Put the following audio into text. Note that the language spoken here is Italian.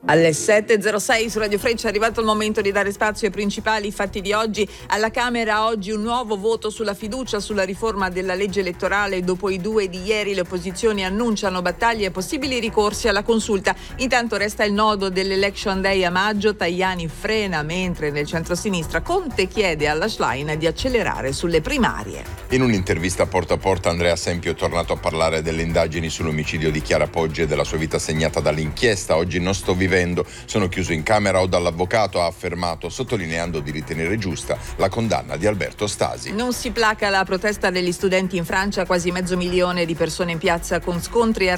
Alle 7.06 su Radio Freccia è arrivato il momento di dare spazio ai principali fatti di oggi. Alla Camera oggi un nuovo voto sulla fiducia sulla riforma della legge elettorale. Dopo i 2 di ieri le opposizioni annunciano battaglie e possibili ricorsi alla consulta. Intanto resta il nodo dell'Election Day a maggio. Tajani frena, mentre nel centro-sinistra Conte chiede alla Schlein di accelerare sulle primarie. In un'intervista porta a porta Andrea Sempi è tornato a parlare delle indagini sull'omicidio di Chiara Poggi e della sua vita segnata dall'inchiesta. Oggi non sto vivendo, sono chiuso in camera o dall'avvocato, ha affermato, sottolineando di ritenere giusta la condanna di Alberto Stasi. Non si placa la protesta degli studenti in Francia, quasi 500.000 di persone in piazza con scontri